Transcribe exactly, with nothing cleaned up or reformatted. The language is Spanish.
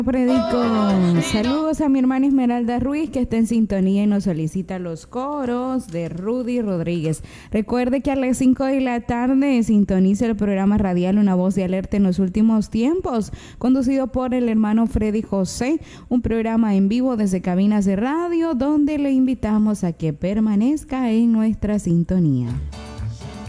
Predico. Saludos a mi hermana Esmeralda Ruiz, que está en sintonía y nos solicita los coros de Rudy Rodríguez. Recuerde que a las cinco de la tarde sintoniza el programa radial Una Voz de Alerta en los Últimos Tiempos, conducido por el hermano Freddy José, un programa en vivo desde cabinas de radio donde le invitamos a que permanezca en nuestra sintonía.